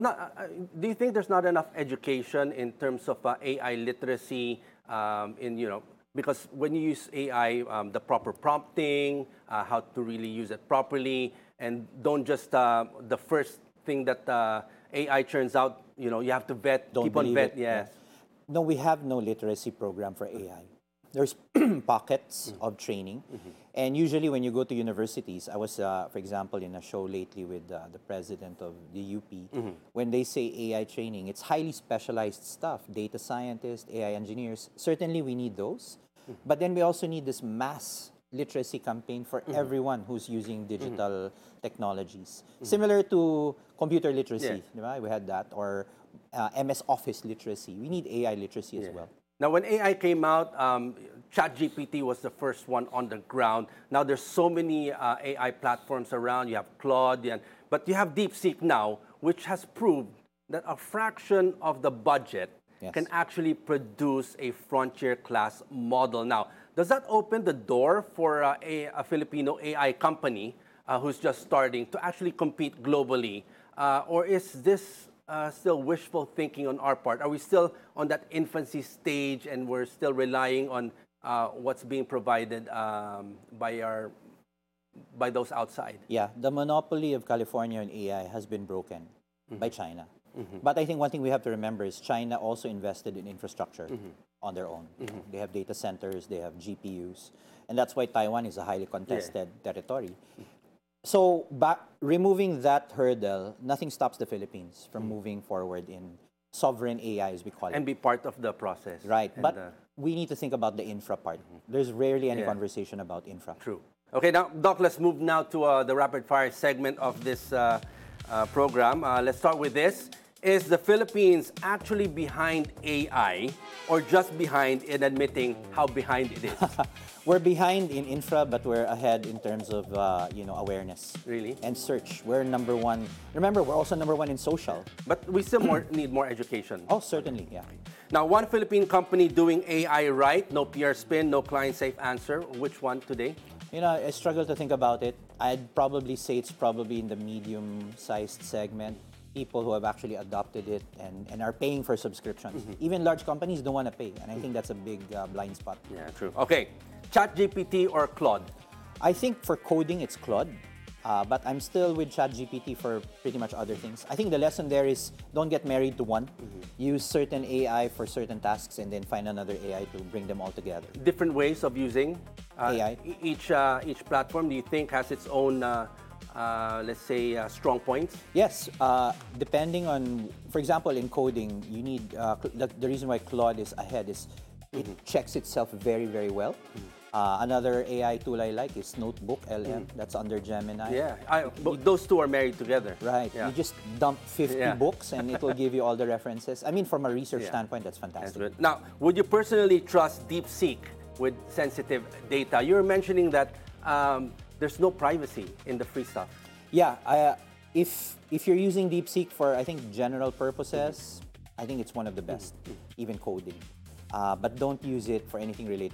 Do you think there's not enough education in terms of AI literacy because when you use AI, the proper prompting, how to really use it properly, and don't just the first thing that AI turns out, you have to vet, Don't keep on believe vet, it. yes. No, we have no literacy program for AI. There's pockets of training. And usually when you go to universities, I was, for example, in a show lately with the president of the UP. When they say AI training, it's highly specialized stuff, data scientists, AI engineers. Certainly we need those. But then we also need this mass literacy campaign for everyone who's using digital technologies. Similar to computer literacy, right? We had that, or MS Office literacy. We need AI literacy as well. Now, when AI came out, ChatGPT was the first one on the ground. Now, there's so many AI platforms around. You have Claude, but you have DeepSeek now, which has proved that a fraction of the budget can actually produce a frontier-class model. Now, does that open the door for a Filipino AI company who's just starting to actually compete globally? Or is this still wishful thinking on our part? Are we still on that infancy stage and we're still relying on what's being provided by those outside? Yeah, the monopoly of California in AI has been broken by China. But I think one thing we have to remember is China also invested in infrastructure on their own. They have data centers, they have GPUs, and that's why Taiwan is a highly contested territory. So, removing that hurdle, nothing stops the Philippines from moving forward in sovereign AI, as we call it. And be part of the process. Right, but we need to think about the infra part. There's rarely any conversation about infra. True. Okay, now, Doc, let's move now to the rapid fire segment of this program. Let's start with this. Is the Philippines actually behind AI or just behind in admitting how behind it is? We're behind in infra, but we're ahead in terms of awareness. Really? And search. We're number one. Remember, we're also number one in social. But we still need more education. Oh, certainly, yeah. Now, one Philippine company doing AI right, no PR spin, no client-safe answer. Which one today? I struggle to think about it. I'd probably say it's probably in the medium-sized segment. People who have actually adopted it and are paying for subscriptions. Even large companies don't want to pay, and I think that's a big blind spot. Yeah, true. Okay, ChatGPT or Claude? I think for coding, it's Claude. But I'm still with ChatGPT for pretty much other things. I think the lesson there is don't get married to one. Use certain AI for certain tasks and then find another AI to bring them all together. Different ways of using AI. Each platform, do you think, has its own, let's say, strong points? Yes. Depending on, for example, in coding, you need, the reason why Claude is ahead is it checks itself very, very well. Another AI tool I like is Notebook LM. That's under Gemini. Yeah, those two are married together. Right. Yeah. You just dump 50 books and it will give you all the references. I mean, from a research standpoint, that's fantastic. That's good. Now, would you personally trust DeepSeek with sensitive data? You're mentioning that there's no privacy in the free stuff. Yeah. If you're using DeepSeek for, I think, general purposes, I think it's one of the best, even coding. But don't use it for anything related